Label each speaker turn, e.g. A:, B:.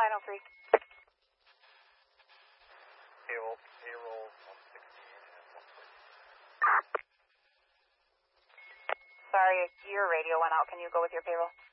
A: Final 3.
B: Payroll 116 and 140.
A: Sorry, your radio went out. Can you go with your payroll?